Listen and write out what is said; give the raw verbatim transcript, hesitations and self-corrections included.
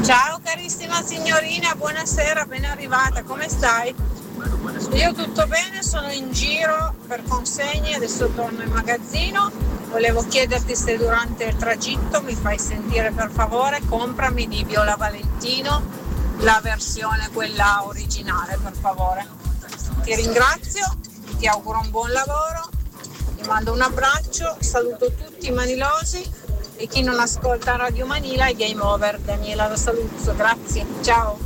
Ciao carissima signorina, buonasera, ben arrivata, come stai? Io tutto bene, sono in giro per consegne, adesso torno in magazzino. Volevo chiederti se durante il tragitto mi fai sentire per favore, comprami di Viola Valentino la versione quella originale per favore. Ti ringrazio, ti auguro un buon lavoro, ti mando un abbraccio, saluto tutti i manilosi e chi non ascolta Radio Manila è game over. Daniela da Saluzzo, grazie, ciao.